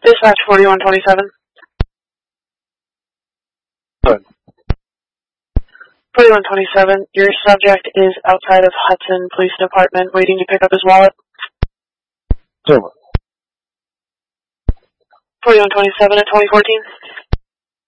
Dispatch 4127. Good. 4127, your subject is outside of Hudson Police Department waiting to pick up his wallet. Over. 4127 at 2014.